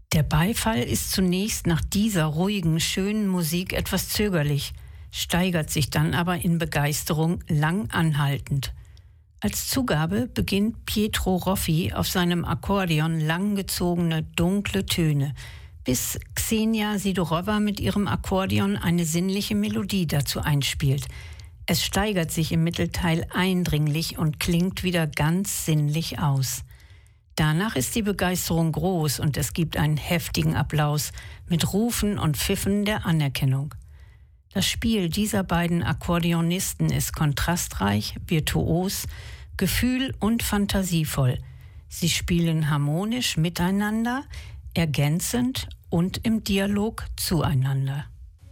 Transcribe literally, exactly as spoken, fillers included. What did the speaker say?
Der Beifall ist zunächst nach dieser ruhigen, schönen Musik etwas zögerlich, steigert sich dann aber in Begeisterung lang anhaltend. Als Zugabe beginnt Pietro Roffi auf seinem Akkordeon langgezogene, dunkle Töne, bis Ksenia Sidorova mit ihrem Akkordeon eine sinnliche Melodie dazu einspielt. Es steigert sich im Mittelteil eindringlich und klingt wieder ganz sinnlich aus. Danach ist die Begeisterung groß und es gibt einen heftigen Applaus mit Rufen und Pfiffen der Anerkennung. Das Spiel dieser beiden Akkordeonisten ist kontrastreich, virtuos, gefühl- und fantasievoll. Sie spielen harmonisch miteinander, ergänzend und im Dialog zueinander.